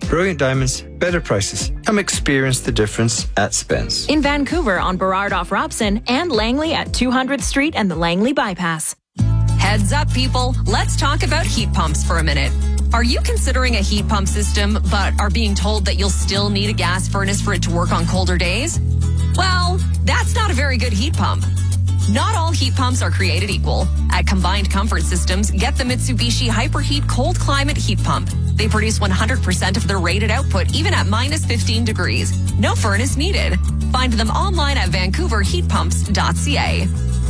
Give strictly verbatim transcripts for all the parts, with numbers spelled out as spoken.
Brilliant diamonds, better prices. Come experience the difference at Spence. In Vancouver on Burrard off Robson and Langley at two hundredth Street and the Langley Bypass. Heads up, people. Let's talk about heat pumps for a minute. Are you considering a heat pump system but are being told that you'll still need a gas furnace for it to work on colder days? Well, that's not a very good heat pump. Not all heat pumps are created equal. At Combined Comfort Systems, get the Mitsubishi Hyperheat Cold Climate Heat Pump. They produce one hundred percent of their rated output, even at minus fifteen degrees. No furnace needed. Find them online at vancouver heat pumps dot c a.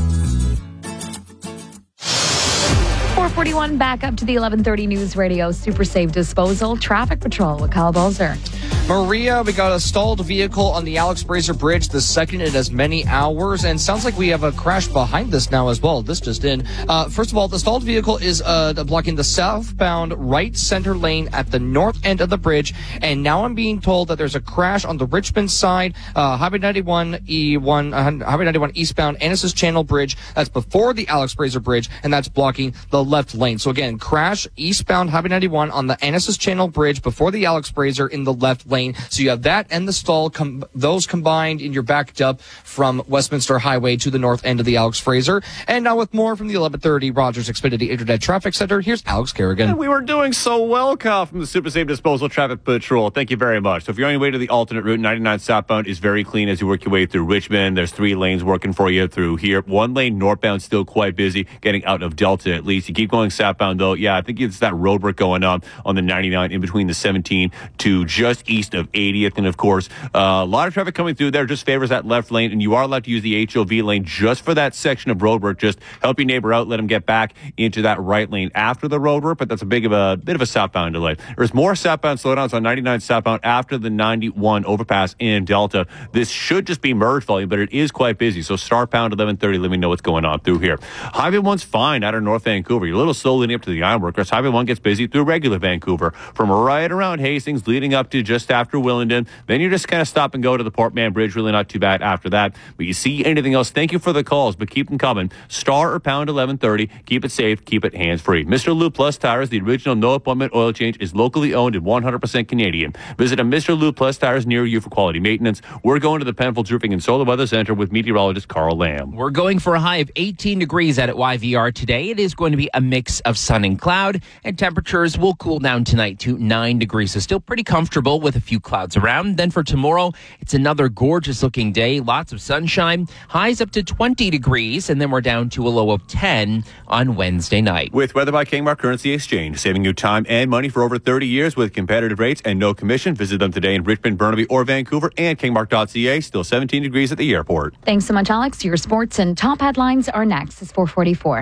four forty-one, back up to the eleven thirty News Radio Super Safe Disposal Traffic Patrol with Kyle Balzer. Maria, we got a stalled vehicle on the Alex Fraser Bridge, the second in as many hours, and sounds like we have a crash behind this now as well. This just in. Uh, first of all, the stalled vehicle is uh, blocking the southbound right center lane at the north end of the bridge, and now I'm being told that there's a crash on the Richmond side, uh, Highway ninety-one E one, uh, Highway ninety-one eastbound Ennis's Channel Bridge. That's before the Alex Fraser Bridge, and that's blocking the left lane. So again, crash eastbound Highway ninety-one on the Ennis's Channel Bridge before the Alex Fraser in the left lane. So you have that and the stall, com- those combined, and you're backed up from Westminster Highway to the north end of the Alex Fraser. And now with more from the eleven thirty Rogers Xfinity Internet Traffic Center, here's Alex Kerrigan. And we were doing so well, Kyle, from the Super Safe Disposal Traffic Patrol. Thank you very much. So if you're on your way to the alternate route, ninety-nine southbound is very clean as you work your way through Richmond. There's three lanes working for you through here. One lane northbound still quite busy, getting out of Delta at least. You keep going southbound, though. Yeah, I think it's that road work going on on the ninety-nine in between the seventeen to just east of eightieth. And of course, uh, a lot of traffic coming through there just favors that left lane, and you are allowed to use the H O V lane just for that section of roadwork. Just help your neighbor out, let him get back into that right lane after the roadwork, but that's a big of a bit of a southbound delay. There's more southbound slowdowns on ninety-nine southbound after the ninety-one overpass in Delta. This should just be merge volume, but it is quite busy. So starbound eleven thirty, let me know what's going on through here. Highway one's fine out of North Vancouver. You're a little slow leading up to the ironworkers. Highway one gets busy through regular Vancouver from right around Hastings leading up to just after Willingdon. Then you just kind of stop and go to the Port Mann Bridge. Really not too bad after that. But you see anything else, thank you for the calls, but keep them coming. Star or pound eleven thirty. Keep it safe. Keep it hands-free. Mister Lou Plus Tires, the original no-appointment oil change, is locally owned and one hundred percent Canadian. Visit a Mister Lou Plus Tires near you for quality maintenance. We're going to the Penfolds Roofing and Solar Weather Center with meteorologist Carl Lamb. We're going for a high of eighteen degrees out at Y V R today. It is going to be a mix of sun and cloud, and temperatures will cool down tonight to nine degrees. So still pretty comfortable with a few clouds around. Then for tomorrow, it's another gorgeous looking day. Lots of sunshine. Highs up to twenty degrees, and then we're down to a low of ten on Wednesday night. With Weather by Kingmark Currency Exchange, saving you time and money for over thirty years with competitive rates and no commission. Visit them today in Richmond, Burnaby, or Vancouver, and kingmark dot c a. Still seventeen degrees at the airport. Thanks so much, Alex. Your sports and top headlines are next. It's four forty-four.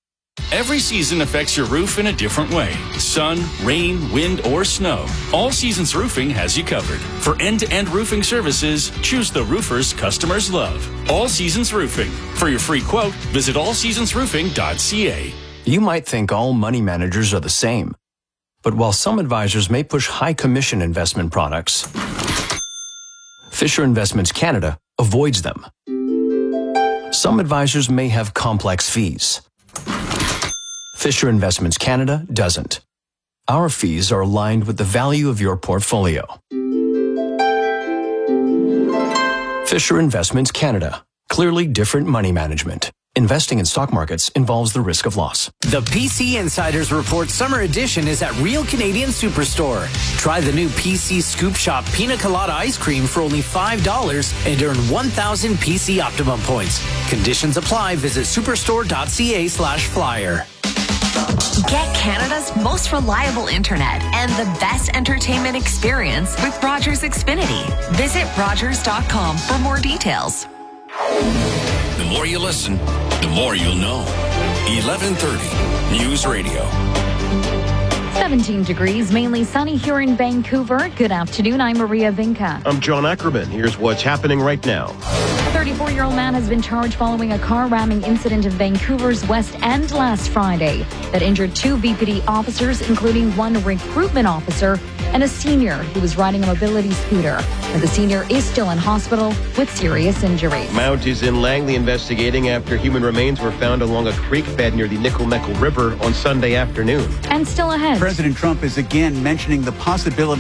Every season affects your roof in a different way. Sun, rain, wind, or snow. All Seasons Roofing has you covered. For end-to-end roofing services, choose the roofers customers love. All Seasons Roofing. For your free quote, visit all seasons roofing dot c a. You might think all money managers are the same. But while some advisors may push high commission investment products, Fisher Investments Canada avoids them. Some advisors may have complex fees. Fisher Investments Canada doesn't. Our fees are aligned with the value of your portfolio. Fisher Investments Canada. Clearly different money management. Investing in stock markets involves the risk of loss. The P C Insiders Report Summer Edition is at Real Canadian Superstore. Try the new P C Scoop Shop Pina Colada Ice Cream for only five dollars and earn one thousand P C Optimum points. Conditions apply. Visit superstore dot c a slash flyer. Get Canada's most reliable internet and the best entertainment experience with Rogers Xfinity. Visit rogers dot com for more details. The more you listen, the more you'll know. eleven thirty News Radio. seventeen degrees, mainly sunny here in Vancouver. Good afternoon. I'm Maria Vinca. I'm John Ackerman. Here's what's happening right now. A thirty-four-year-old man has been charged following a car ramming incident in Vancouver's West End last Friday that injured two V P D officers, including one recruitment officer and a senior who was riding a mobility scooter. And the senior is still in hospital with serious injuries. Mount is in Langley investigating after human remains were found along a creek bed near the Nickel Meckle River on Sunday afternoon. And still ahead, President Trump is again mentioning the possibility